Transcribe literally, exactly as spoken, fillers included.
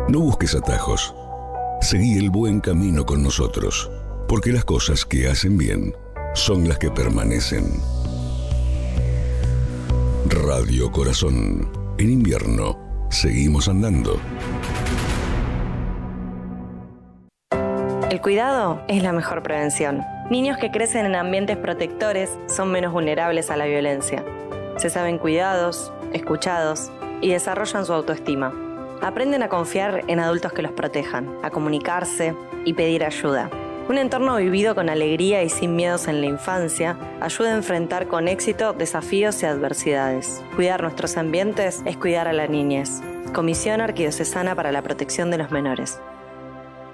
No busques atajos. Seguí el buen camino con nosotros, porque las cosas que hacen bien son las que permanecen. Radio Corazón. En invierno, seguimos andando. El cuidado es la mejor prevención. Niños que crecen en ambientes protectores son menos vulnerables a la violencia. Se saben cuidados, escuchados y desarrollan su autoestima. Aprenden a confiar en adultos que los protejan, a comunicarse y pedir ayuda. Un entorno vivido con alegría y sin miedos en la infancia ayuda a enfrentar con éxito desafíos y adversidades. Cuidar nuestros ambientes es cuidar a la niñez. Comisión Arquidiocesana para la Protección de los Menores.